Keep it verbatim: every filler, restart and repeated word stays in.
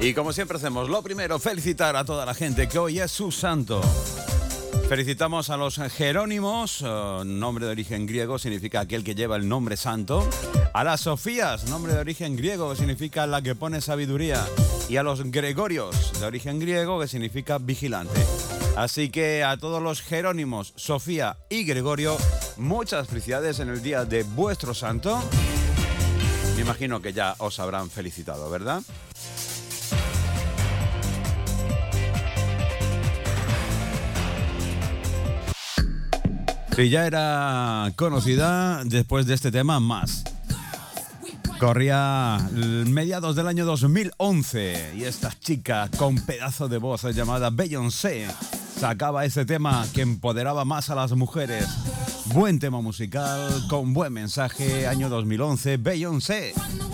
Y como siempre hacemos, lo primero, felicitar a toda la gente que hoy es su santo. Felicitamos a los Jerónimos, uh, nombre de origen griego, significa aquel que lleva el nombre santo. A las Sofías, nombre de origen griego, que significa la que pone sabiduría. Y a los Gregorios, de origen griego, que significa vigilante. Así que a todos los Jerónimos, Sofía y Gregorio, muchas felicidades en el día de vuestro santo. Me imagino que ya os habrán felicitado, ¿verdad? Sí, ya era conocida después de este tema más. Corría mediados del año dos mil once y esta chica con pedazo de voz llamada Beyoncé sacaba ese tema que empoderaba más a las mujeres. Buen tema musical, con buen mensaje, año dos mil once, Beyoncé.